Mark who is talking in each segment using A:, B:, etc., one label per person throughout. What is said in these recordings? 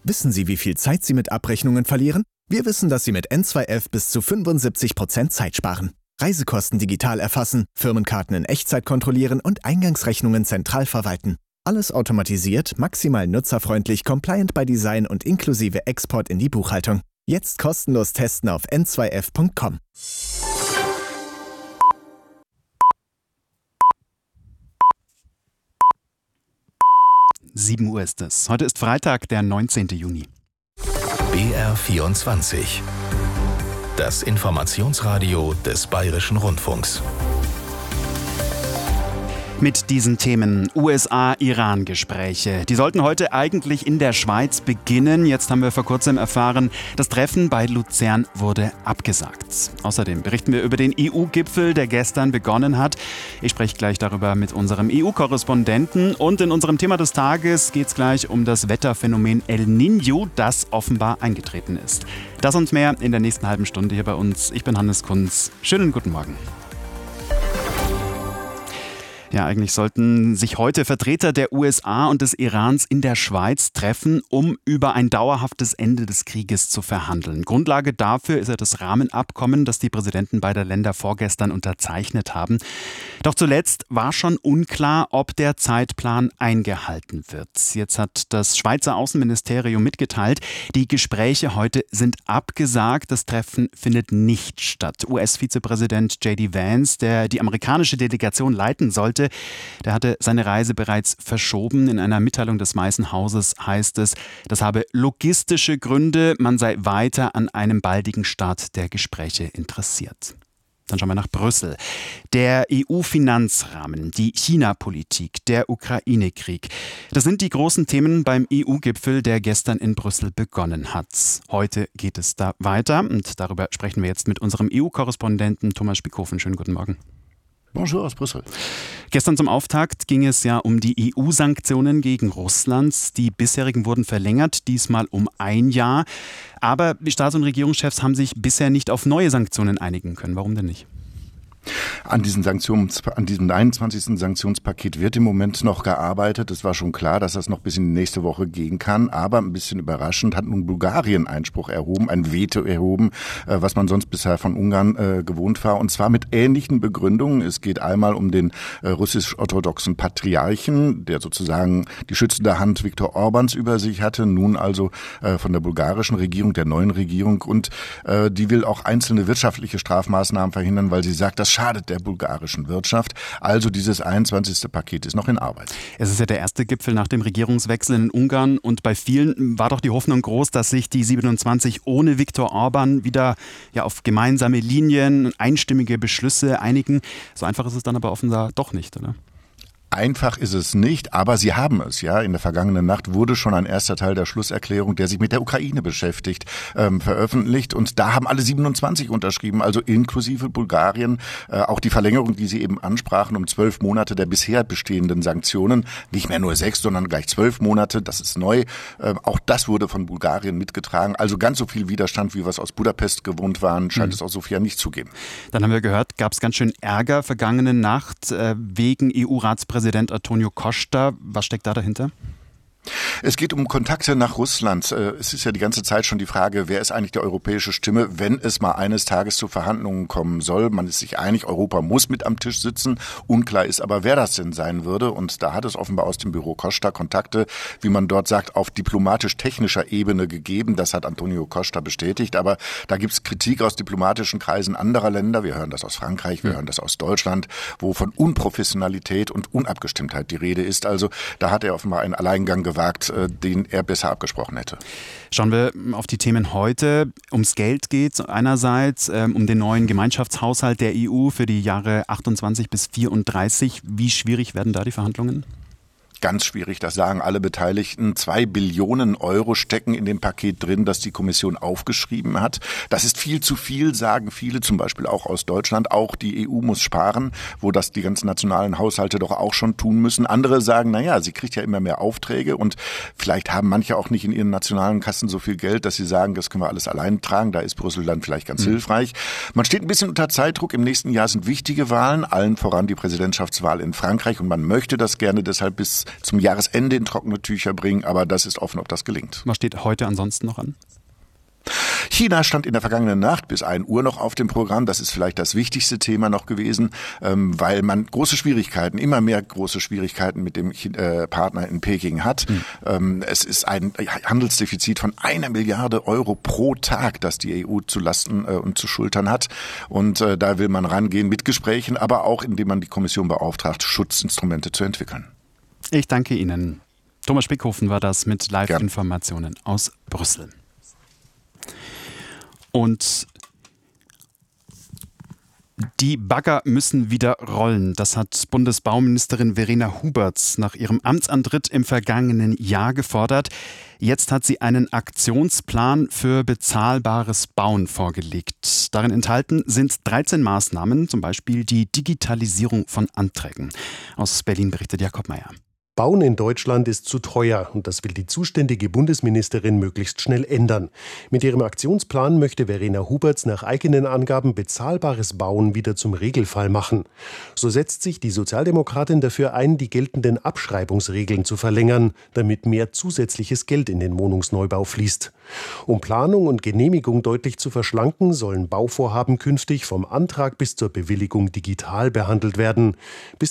A: Wissen Sie, wie viel Zeit Sie mit Abrechnungen verlieren? Wir wissen, dass Sie mit N2F bis zu 75% Zeit sparen. Reisekosten digital erfassen, Firmenkarten in Echtzeit kontrollieren und Eingangsrechnungen zentral verwalten. Alles automatisiert, maximal nutzerfreundlich, compliant by Design und inklusive Export in die Buchhaltung. Jetzt kostenlos testen auf n2f.com.
B: Uhr ist es. Heute ist Freitag, der 19. Juni.
C: BR24. Das Informationsradio des Bayerischen Rundfunks.
B: Mit diesen Themen USA-Iran-Gespräche. Die sollten heute eigentlich in der Schweiz beginnen. Jetzt haben wir vor kurzem erfahren, das Treffen bei Luzern wurde abgesagt. Außerdem berichten wir über den EU-Gipfel, der gestern begonnen hat. Ich spreche gleich darüber mit unserem EU-Korrespondenten. Und in unserem Thema des Tages geht es gleich um das Wetterphänomen El Niño, das offenbar eingetreten ist. Das und mehr in der nächsten halben Stunde hier bei uns. Ich bin Hannes Kunz. Schönen guten Morgen. Ja, eigentlich sollten sich heute Vertreter der USA und des Irans in der Schweiz treffen, um über ein dauerhaftes Ende des Krieges zu verhandeln. Grundlage dafür ist ja das Rahmenabkommen, das die Präsidenten beider Länder vorgestern unterzeichnet haben. Doch zuletzt war schon unklar, ob der Zeitplan eingehalten wird. Jetzt hat das Schweizer Außenministerium mitgeteilt, die Gespräche heute sind abgesagt. Das Treffen findet nicht statt. US-Vizepräsident J.D. Vance, der die amerikanische Delegation leiten sollte, der hatte seine Reise bereits verschoben. In einer Mitteilung des Weißen Hauses heißt es, das habe logistische Gründe, man sei weiter an einem baldigen Start der Gespräche interessiert. Dann schauen wir nach Brüssel. Der EU-Finanzrahmen, die China-Politik, der Ukraine-Krieg. Das sind die großen Themen beim EU-Gipfel, der gestern in Brüssel begonnen hat. Heute geht es da weiter und darüber sprechen wir jetzt mit unserem EU-Korrespondenten Thomas Spiekhofen. Schönen guten Morgen.
D: Bonjour aus Brüssel.
B: Gestern zum Auftakt ging es ja um die EU-Sanktionen gegen Russland. Die bisherigen wurden verlängert, diesmal um ein Jahr. Aber die Staats- und Regierungschefs haben sich bisher nicht auf neue Sanktionen einigen können. Warum denn nicht?
D: An diesem 21. Sanktionspaket wird im Moment noch gearbeitet. Es war schon klar, dass das noch bis in die nächste Woche gehen kann. Aber ein bisschen überraschend hat nun Bulgarien Einspruch erhoben, ein Veto erhoben, was man sonst bisher von Ungarn gewohnt war. Und zwar mit ähnlichen Begründungen. Es geht einmal um den russisch-orthodoxen Patriarchen, der sozusagen die schützende Hand Viktor Orbáns über sich hatte. Nun also von der bulgarischen Regierung, der neuen Regierung. Und die will auch einzelne wirtschaftliche Strafmaßnahmen verhindern, weil sie sagt, das schadet der bulgarischen Wirtschaft. Also dieses 21. Paket ist noch in Arbeit.
B: Es ist ja der erste Gipfel nach dem Regierungswechsel in Ungarn und bei vielen war doch die Hoffnung groß, dass sich die 27 ohne Viktor Orbán wieder auf gemeinsame Linien, einstimmige Beschlüsse einigen. So einfach ist es dann aber offenbar doch nicht, oder?
D: Einfach ist es nicht, aber sie haben es. Ja, in der vergangenen Nacht wurde schon ein erster Teil der Schlusserklärung, der sich mit der Ukraine beschäftigt, veröffentlicht. Und da haben alle 27 unterschrieben, also inklusive Bulgarien. Auch die Verlängerung, die Sie eben ansprachen, um 12 Monate der bisher bestehenden Sanktionen. Nicht mehr nur 6, sondern gleich 12 Monate. Das ist neu. Auch das wurde von Bulgarien mitgetragen. Also ganz so viel Widerstand, wie wir es aus Budapest gewohnt waren, scheint es auch Sofia nicht zu geben.
B: Dann haben wir gehört, gab es ganz schön Ärger vergangene Nacht wegen EU-Ratspräsident Antonio Costa. Was steckt da dahinter?
D: Es geht um Kontakte nach Russland. Es ist ja die ganze Zeit schon die Frage, wer ist eigentlich die europäische Stimme, wenn es mal eines Tages zu Verhandlungen kommen soll. Man ist sich einig, Europa muss mit am Tisch sitzen. Unklar ist aber, wer das denn sein würde. Und da hat es offenbar aus dem Büro Costa Kontakte, wie man dort sagt, auf diplomatisch-technischer Ebene gegeben. Das hat Antonio Costa bestätigt. Aber da gibt es Kritik aus diplomatischen Kreisen anderer Länder. Wir hören das aus Frankreich, wir hören das aus Deutschland, wo von Unprofessionalität und Unabgestimmtheit die Rede ist. Also da hat er offenbar einen Alleingang gewagt, den er besser abgesprochen hätte.
B: Schauen wir auf die Themen heute. Ums Geld geht es einerseits, um den neuen Gemeinschaftshaushalt der EU für die Jahre 28 bis 34. Wie schwierig werden da die Verhandlungen?
D: Ganz schwierig, das sagen alle Beteiligten. 2 Billionen Euro stecken in dem Paket drin, das die Kommission aufgeschrieben hat. Das ist viel zu viel, sagen viele, zum Beispiel auch aus Deutschland. Auch die EU muss sparen, wo das die ganzen nationalen Haushalte doch auch schon tun müssen. Andere sagen, sie kriegt ja immer mehr Aufträge und vielleicht haben manche auch nicht in ihren nationalen Kassen so viel Geld, dass sie sagen, das können wir alles allein tragen. Da ist Brüssel dann vielleicht ganz hilfreich. Man steht ein bisschen unter Zeitdruck. Im nächsten Jahr sind wichtige Wahlen, allen voran die Präsidentschaftswahl in Frankreich und man möchte das gerne deshalb bis zum Jahresende in trockene Tücher bringen, aber das ist offen, ob das gelingt.
B: Was steht heute ansonsten noch an?
D: China stand in der vergangenen Nacht bis 1 Uhr noch auf dem Programm. Das ist vielleicht das wichtigste Thema noch gewesen, weil man immer mehr große Schwierigkeiten mit dem Partner in Peking hat. Es ist ein Handelsdefizit von 1 Milliarde Euro pro Tag, das die EU zu lasten und zu schultern hat. Und da will man rangehen mit Gesprächen, aber auch indem man die Kommission beauftragt, Schutzinstrumente zu entwickeln.
B: Ich danke Ihnen. Thomas Spickhofen war das mit Live-Informationen aus Brüssel. Und die Bagger müssen wieder rollen. Das hat Bundesbauministerin Verena Huberts nach ihrem Amtsantritt im vergangenen Jahr gefordert. Jetzt hat sie einen Aktionsplan für bezahlbares Bauen vorgelegt. Darin enthalten sind 13 Maßnahmen, zum Beispiel die Digitalisierung von Anträgen. Aus Berlin berichtet Jakob Meyer.
E: Bauen in Deutschland ist zu teuer und das will die zuständige Bundesministerin möglichst schnell ändern. Mit ihrem Aktionsplan möchte Verena Huberts nach eigenen Angaben bezahlbares Bauen wieder zum Regelfall machen. So setzt sich die Sozialdemokratin dafür ein, die geltenden Abschreibungsregeln zu verlängern, damit mehr zusätzliches Geld in den Wohnungsneubau fließt. Um Planung und Genehmigung deutlich zu verschlanken, sollen Bauvorhaben künftig vom Antrag bis zur Bewilligung digital behandelt werden. Bis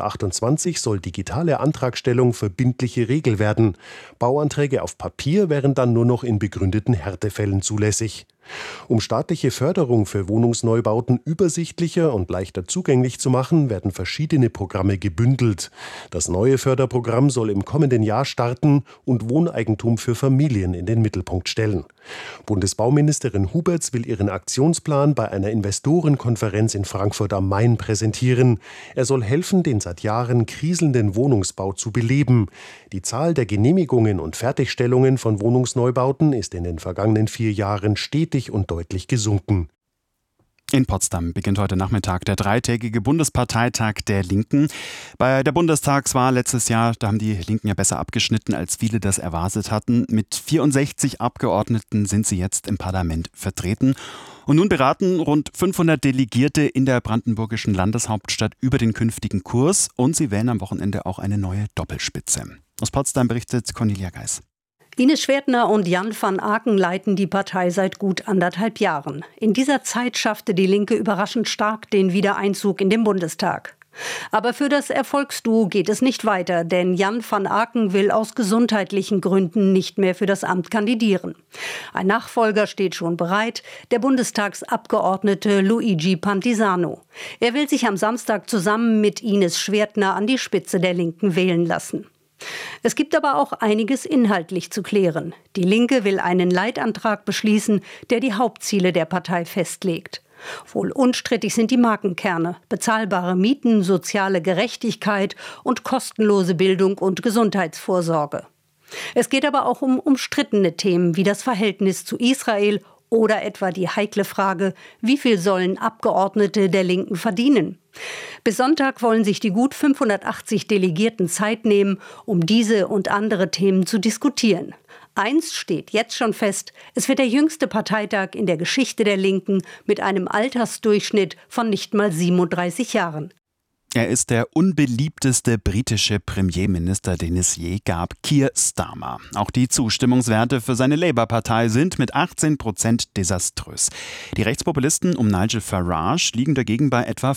E: 2028 soll digitale Antragstellung verbindliche Regel werden. Bauanträge auf Papier wären dann nur noch in begründeten Härtefällen zulässig. Um staatliche Förderung für Wohnungsneubauten übersichtlicher und leichter zugänglich zu machen, werden verschiedene Programme gebündelt. Das neue Förderprogramm soll im kommenden Jahr starten und Wohneigentum für Familien in den Mittelpunkt stellen. Bundesbauministerin Huberts will ihren Aktionsplan bei einer Investorenkonferenz in Frankfurt am Main präsentieren. Er soll helfen, den seit Jahren kriselnden Wohnungsbau zu beleben. Die Zahl der Genehmigungen und Fertigstellungen von Wohnungsneubauten ist in den vergangenen 4 Jahren stetig und deutlich gesunken.
B: In Potsdam beginnt heute Nachmittag der 3-tägige Bundesparteitag der Linken. Bei der Bundestagswahl letztes Jahr, da haben die Linken ja besser abgeschnitten, als viele das erwartet hatten. Mit 64 Abgeordneten sind sie jetzt im Parlament vertreten. Und nun beraten rund 500 Delegierte in der brandenburgischen Landeshauptstadt über den künftigen Kurs. Und sie wählen am Wochenende auch eine neue Doppelspitze. Aus Potsdam berichtet Cornelia Geis.
F: Ines Schwertner und Jan van Aken leiten die Partei seit gut 1,5 Jahren. In dieser Zeit schaffte die Linke überraschend stark den Wiedereinzug in den Bundestag. Aber für das Erfolgsduo geht es nicht weiter, denn Jan van Aken will aus gesundheitlichen Gründen nicht mehr für das Amt kandidieren. Ein Nachfolger steht schon bereit, der Bundestagsabgeordnete Luigi Pantisano. Er will sich am Samstag zusammen mit Ines Schwertner an die Spitze der Linken wählen lassen. Es gibt aber auch einiges inhaltlich zu klären. Die Linke will einen Leitantrag beschließen, der die Hauptziele der Partei festlegt. Wohl unstrittig sind die Markenkerne: bezahlbare Mieten, soziale Gerechtigkeit und kostenlose Bildung und Gesundheitsvorsorge. Es geht aber auch um umstrittene Themen wie das Verhältnis zu Israel oder etwa die heikle Frage, wie viel sollen Abgeordnete der Linken verdienen? Bis Sonntag wollen sich die gut 580 Delegierten Zeit nehmen, um diese und andere Themen zu diskutieren. Eins steht jetzt schon fest: Es wird der jüngste Parteitag in der Geschichte der Linken mit einem Altersdurchschnitt von nicht mal 37 Jahren.
B: Er ist der unbeliebteste britische Premierminister, den es je gab, Keir Starmer. Auch die Zustimmungswerte für seine Labour-Partei sind mit 18% desaströs. Die Rechtspopulisten um Nigel Farage liegen dagegen bei etwa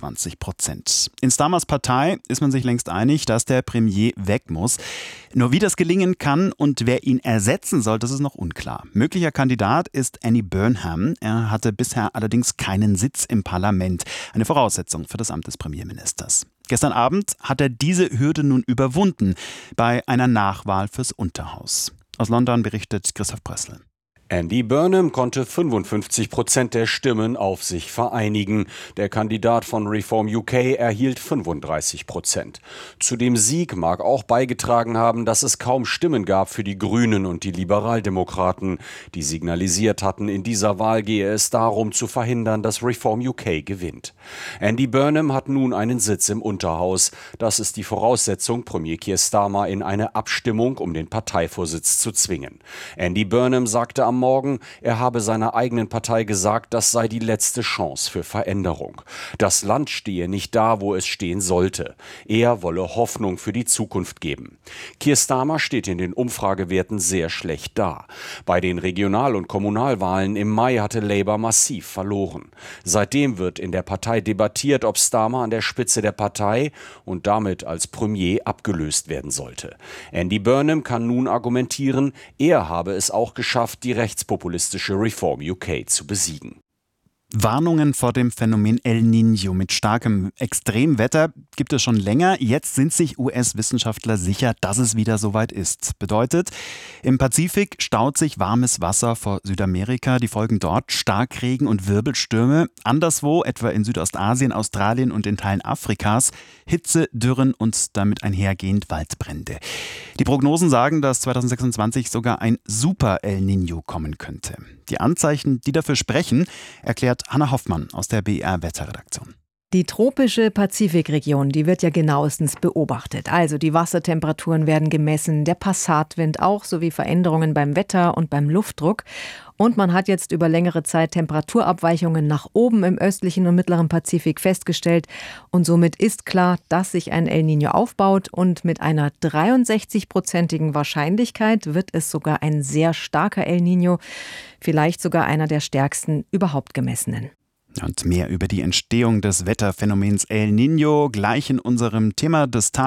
B: 25%. In Starmers Partei ist man sich längst einig, dass der Premier weg muss. Nur wie das gelingen kann und wer ihn ersetzen soll, das ist noch unklar. Möglicher Kandidat ist Andy Burnham. Er hatte bisher allerdings keinen Sitz im Parlament. Eine Voraussetzung für das Amt des Premierministers. Gestern Abend hat er diese Hürde nun überwunden bei einer Nachwahl fürs Unterhaus. Aus London berichtet Christoph Brössel.
G: Andy Burnham konnte 55% der Stimmen auf sich vereinigen. Der Kandidat von Reform UK erhielt 35%. Zu dem Sieg mag auch beigetragen haben, dass es kaum Stimmen gab für die Grünen und die Liberaldemokraten, die signalisiert hatten, in dieser Wahl gehe es darum zu verhindern, dass Reform UK gewinnt. Andy Burnham hat nun einen Sitz im Unterhaus. Das ist die Voraussetzung, Premier Keir Starmer in eine Abstimmung um den Parteivorsitz zu zwingen. Andy Burnham sagte am Morgen, er habe seiner eigenen Partei gesagt, das sei die letzte Chance für Veränderung. Das Land stehe nicht da, wo es stehen sollte. Er wolle Hoffnung für die Zukunft geben. Keir Starmer steht in den Umfragewerten sehr schlecht da. Bei den Regional- und Kommunalwahlen im Mai hatte Labour massiv verloren. Seitdem wird in der Partei debattiert, ob Starmer an der Spitze der Partei und damit als Premier abgelöst werden sollte. Andy Burnham kann nun argumentieren, er habe es auch geschafft, die rechtspopulistische Reform UK zu besiegen.
B: Warnungen vor dem Phänomen El Niño mit starkem Extremwetter gibt es schon länger. Jetzt sind sich US-Wissenschaftler sicher, dass es wieder soweit ist. Bedeutet, im Pazifik staut sich warmes Wasser vor Südamerika. Die Folgen dort Starkregen und Wirbelstürme. Anderswo, etwa in Südostasien, Australien und in Teilen Afrikas, Hitze, Dürren und damit einhergehend Waldbrände. Die Prognosen sagen, dass 2026 sogar ein Super El Niño kommen könnte. Die Anzeichen, die dafür sprechen, erklärt Hanna Hoffmann aus der BR-Wetterredaktion.
H: Die tropische Pazifikregion, die wird ja genauestens beobachtet. Also die Wassertemperaturen werden gemessen, der Passatwind auch, sowie Veränderungen beim Wetter und beim Luftdruck. Und man hat jetzt über längere Zeit Temperaturabweichungen nach oben im östlichen und mittleren Pazifik festgestellt. Und somit ist klar, dass sich ein El Niño aufbaut. Und mit einer 63-prozentigen Wahrscheinlichkeit wird es sogar ein sehr starker El Niño, vielleicht sogar einer der stärksten überhaupt gemessenen.
B: Und mehr über die Entstehung des Wetterphänomens El Niño gleich in unserem Thema des Tages.